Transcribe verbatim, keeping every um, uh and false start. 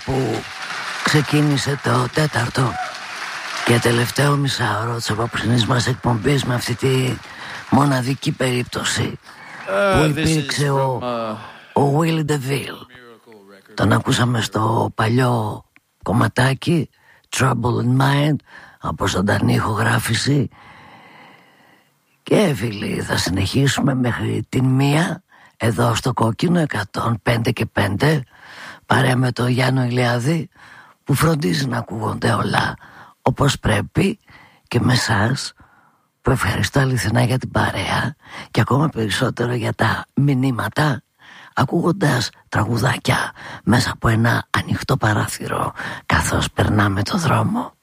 που ξεκίνησε το τέταρτο και τελευταίο μισάωρο της απόψινής μας εκπομπής με αυτή τη μοναδική περίπτωση uh, που υπήρξε ο, from, uh... ο Willie DeVille. Τον ακούσαμε στο παλιό κομματάκι Trouble in Mind από ζωντανή ηχογράφηση. Και φίλοι, θα συνεχίσουμε μέχρι την μία εδώ στο Κόκκινο εκατόν πέντε και πέντε, παρέα με το Γιάννο Ηλιάδη που φροντίζει να ακούγονται όλα όπως πρέπει, και με εσάς που ευχαριστώ αληθινά για την παρέα και ακόμα περισσότερο για τα μηνύματα, ακούγοντας τραγουδάκια μέσα από ένα ανοιχτό παράθυρο καθώς περνάμε το δρόμο.